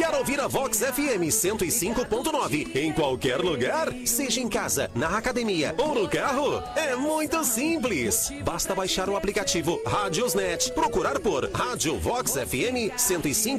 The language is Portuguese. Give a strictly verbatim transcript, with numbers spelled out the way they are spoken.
Quer ouvir a Vox F M cento e cinco ponto nove em qualquer lugar? Seja em casa, na academia ou no carro? É muito simples. Basta baixar o aplicativo Radiosnet, procurar por Rádio Vox F M cento e cinco